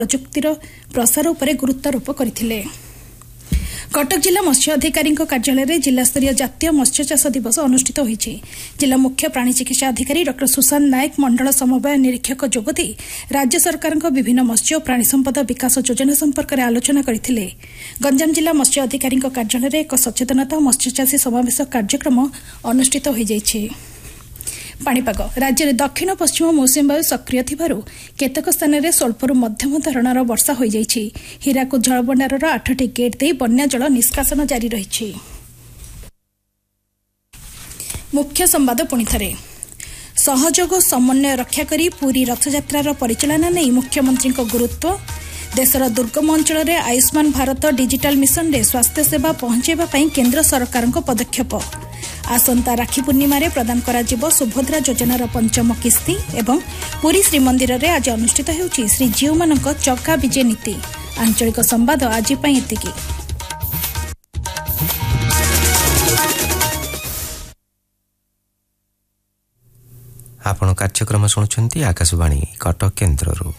प्रजुक्तिर प्रसार उपरे गुरुत्वारोप करथिले। कटक जिला मत्स्य अधिकारी कार्यालय जिला स्तरीय जातीय मत्स्य चाष दिवस अनुष्ठित होईछि। जिला मुख्य प्राणी चिकित्सा अधिकारी डॉ सुशांत नायक मंडल समन्वय निरीक्षक जोगदी राज्य सरकार विभिन्न मत्स्य और प्राणी संपद विकास योजना संपर्क में आलोचना करथिले। गंजाम जिला मत्स्य अधिकारी कार्यालय एक सचेतनता मत्स्यचाषी समावेश कार्यक्रम अनुष्ठित हो जाइछि। पाणीपाग राज्य में दक्षिण पश्चिम मौसुमी वायु सक्रिय थिबारु केतक स्थान में स्वल्परू मध्यम धरणर वर्षा हो जाइछि। हीराकुद जलभंडार 8टी गेट दे बन्या जल निष्कासन जारी रहिछि। मुख्य संवाद पुणी थरे सहयोग समन्वय रक्षा करी पूरी रथयात्रार परिचालना नहीं मुख्यमंत्री गुरुत्व। देशर दुर्गम अंचल में आयुष्मान भारत डिजिटल मिशन रे स्वास्थ्य सेवा पहुंचाइबा पई केंद्र सरकार पदक्षेप। आसंता राखी पूर्णिमा रे प्रदान करा जिवो सुभद्रा योजनार पंचम किस्ती एवं पुरी श्रीमंदिर रे आज अनुष्ठित हेउछि श्रीजीव मानक चक्का विजय नीति। आंचलिक संवाद आज पई एतिकी। आपण कार्यक्रम शुणुछंती आकाशवाणी कटक केन्द्ररू।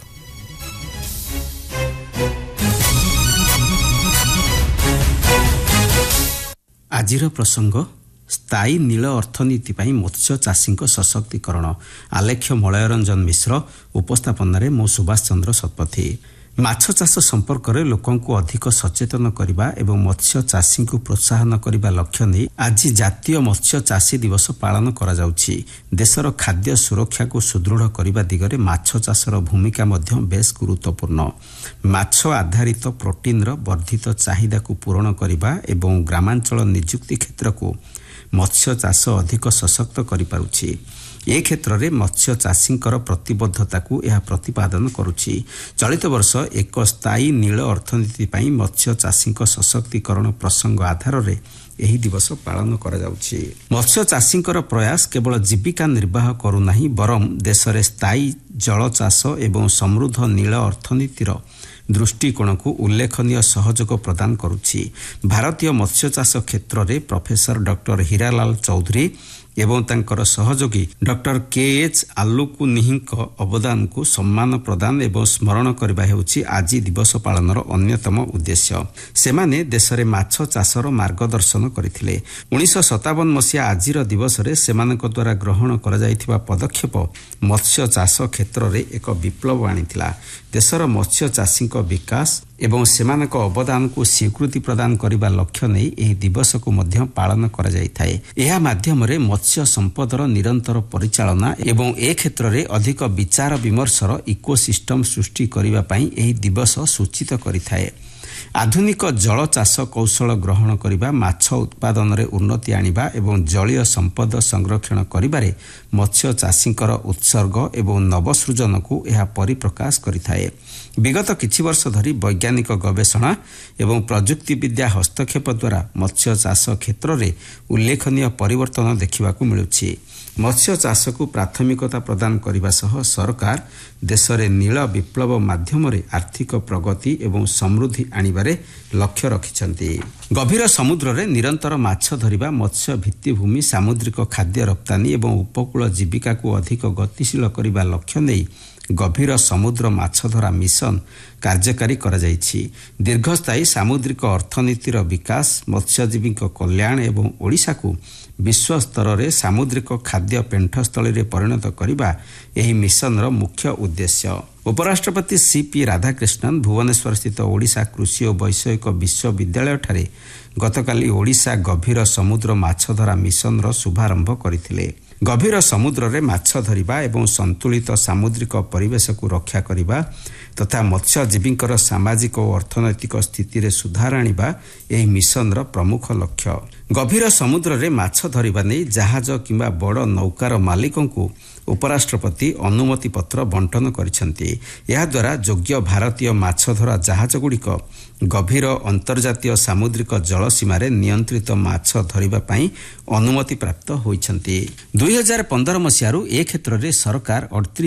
आजिर प्रसंग स्थायी नील अर्थनीति पाई मत्स्य चाषी सशक्तिकरण। आलेख्य मलयरंजन मिश्र उपस्थापन में मो सुभाष चंद्र शतपथी। माछ चाष संपर्क में लोकंकु अधिक सचेतन करने एवं मत्स्य चाषी को प्रोत्साहन करने लक्ष्य नहीं आज जातीय मत्स्य चाषी दिवस पालन करा जाउछि। देशर खाद्य सुरक्षा को सुदृढ़ करने दिगरे माछ चाषर भूमिका मध्य बेस गुरुत्वपूर्ण। माछ आधारित प्रोटीन वर्धित चाहिदा को पूरण करने एवं ग्रामांचल निजुक्ति क्षेत्र को मत्स्य चाष अधिक सशक्त करि पारुछि। ए क्षेत्र में मत्स्य चाषी प्रतिबद्धता को यह प्रतिपादन करुछि। चलित वर्ष एक स्थायी नील अर्थनीति पाई मत्स्य चाषी सशक्तिकरण प्रसंग आधार में यही दिवस पालन करा जाउछि। मत्स्य चाषी प्रयास केवल जीविका निर्वाह करूनाही बरम देश में स्थायी जल चाष एवं समृद्ध नील अर्थनीतिर दृष्टिकोण को उल्लेखनीय सहयोग प्रदान करुछि। भारतीय मत्स्य चाष क्षेत्र में प्रोफेसर डॉक्टर हीरालाल चौधरी एवं तांकर सहयोगी डॉक्टर के.एच. आलुकुनिहिंक अवदान को सम्मान प्रदान एवं स्मरण करबा हेउछि आज दिवस पालनर अन्यतम उद्देश्य। सेमाने देश में माछ चाषर मार्गदर्शन करथिले। 1957 मसीहा आजिर दिवस रे सेमानक द्वारा ग्रहण करा जायथिबा पदक्षेप मत्स्य चाष क्षेत्र में एक विप्लव आनिथिला। देशर मत्स्य चाषी विकास एवं सेमानक अवदान को स्वीकृति प्रदान करने लक्ष्य नहीं यह दिवस को मध्य पालन करा जायथाय। एहा माध्यम रे मत्स्य संपदर निरंतर परिचालना एवं ए क्षेत्र में अधिक विचार विमर्शर इकोसिस्टम सृष्टि करने पई यह दिवस सूचित करिथाय। आधुनिक जल चाष कौशल ग्रहण करने माछ उत्पादन रे उन्नति आनिबा एवं जलीय संपद संरक्षण करिबारे मत्स्य चाषींकर उत्सर्ग एवं नवसृजन को यह परिप्रकाश करिथाय। विगत किछि वर्ष धरी वैज्ञानिक गवेषणा एवं प्रजुक्ति विद्या हस्तक्षेप द्वारा मत्स्य चाष क्षेत्र में उल्लेखनीय परिवर्तन देखा मिलुछि। मत्स्य चाष को प्राथमिकता प्रदान करने सह सरकार देश में नील विप्लव माध्यम आर्थिक प्रगति एवं समृद्धि आनिबारे लक्ष्य रखिछन्ति। गभीर समुद्र में निरंतर माछ धरिबा मत्स्य भित्तिभूमि सामुद्रिक खाद्य रप्तानी एवं उपकूल जीविका को अधिक गतिशील करने लक्ष्य नहीं गभीर समुद्र माछधरा मिशन कार्यकारी करा जाइछि। दीर्घस्थायी सामुद्रिक अर्थनीतिर विकास मत्स्यजीवी कल्याण एवं ओडिशा को विश्व स्तर में सामुद्रिक खाद्य पेंठस्थली रे परिणत करबा एही मिशनर मुख्य उद्देश्य। उपराष्ट्रपति सीपी राधाकृष्णन भुवनेश्वर स्थित ओडिशा कृषि और वैषयिक विश्वविद्यालय ठारे गतकाली ओडिशा गभीर समुद्र माछधरा मिशनर शुभारंभ करथिले। गभीर समुद्र रे माछ धरिबा एवं संतुलित सामुद्रिक परिवेश को रक्षा करिबा तथा मत्स्यजीवींकर सामाजिक और अर्थनैतिक स्थिति रे सुधार आनिबा एही मिशनर प्रमुख लक्ष्य। गभीर समुद्र रे माछ धरिबा नै जहाज किंबा बड़ नौकार मालिकों को उपराष्ट्रपति अनुमति पत्र बंटन करिसेंती। या द्वारा योग्य भारतीय माछधरा जहाज गुड़िक गभीर अंतर्जातीय सामुद्रिक जलसीमा रे नियंत्रित माछ धरिबा पई अनुमति प्राप्त होइछंती। 2015 मसियारू ए क्षेत्र रे सरकार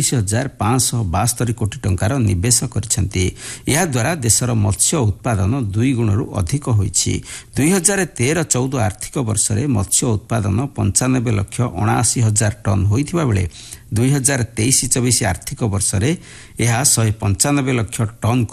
38,572 कोटी टंकार निवेश करिसेंती। या द्वारा देशर मत्स्य उत्पादन 2 गुणरू अधिक होइछि। 2013-14 आर्थिक वर्ष रे मत्स्य उत्पादन 95,79,000 टन होइथिबा बेले 2023-24 आर्थिक वर्ष रे यह 195 लाख टन